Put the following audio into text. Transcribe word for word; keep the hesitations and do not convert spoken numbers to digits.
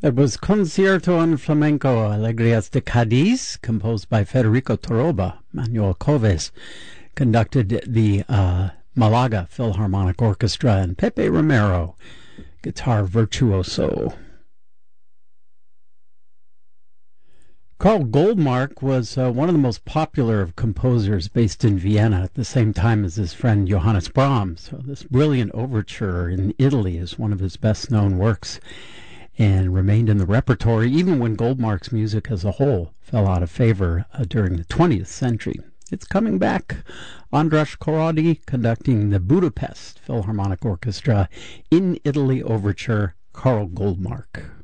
It was Concierto en Flamenco Alegrías de Cádiz, composed by Federico Toroba. Manuel Coves conducted the uh, Malaga Philharmonic Orchestra, and Pepe Romero, guitar virtuoso. Karl Goldmark was uh, one of the most popular of composers based in Vienna at the same time as his friend Johannes Brahms. So this brilliant overture in Italy is one of his best-known works and remained in the repertory even when Goldmark's music as a whole fell out of favor uh, during the twentieth century. It's coming back. Andras Korody conducting the Budapest Philharmonic Orchestra in Italy overture, Karl Goldmark.